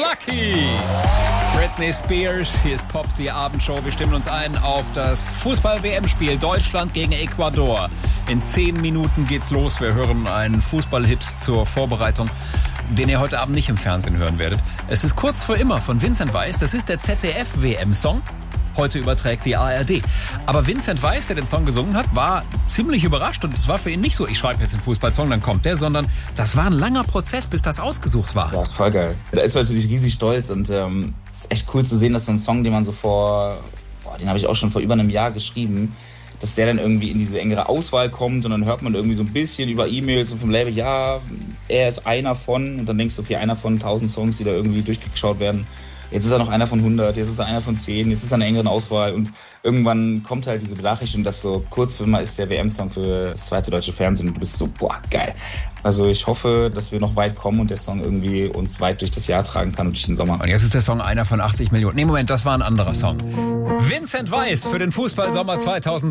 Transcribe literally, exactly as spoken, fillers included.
Lucky. Britney Spears, hier ist Pop, die Abendshow. Wir stimmen uns ein auf das Fußball-W M-Spiel Deutschland gegen Ecuador. In zehn Minuten geht's los. Wir hören einen Fußball-Hit zur Vorbereitung, den ihr heute Abend nicht im Fernsehen hören werdet. Es ist Kurz vor immer von Vincent Weiss. Das ist der Z D F-W M-Song. Heute überträgt die A R D. Aber Vincent Weiss, der den Song gesungen hat, war ziemlich überrascht. Und es war für ihn nicht so, ich schreibe jetzt einen Fußballsong, dann kommt der, sondern das war ein langer Prozess, bis das ausgesucht war. Ja, ist voll geil. Da ist man natürlich riesig stolz und ähm, es ist echt cool zu sehen, dass so ein Song, den man so vor, boah, den habe ich auch schon vor über einem Jahr geschrieben, dass der dann irgendwie in diese engere Auswahl kommt und dann hört man irgendwie so ein bisschen über E-Mails und vom Label, ja, er ist einer von, und dann denkst du, okay, einer von tausend Songs, die da irgendwie durchgeschaut werden. Jetzt ist er noch einer von hundert, jetzt ist er einer von zehn, jetzt ist er in einer engeren Auswahl und irgendwann kommt halt diese Benachrichtigung, dass so kurz vor immer ist der W M-Song für das zweite deutsche Fernsehen und du bist so, boah, geil. Also ich hoffe, dass wir noch weit kommen und der Song irgendwie uns weit durch das Jahr tragen kann und durch den Sommer. Und jetzt ist der Song einer von achtzig Millionen. Nee, Moment, das war ein anderer Song. Vincent Weiss für den Fußballsommer zweitausend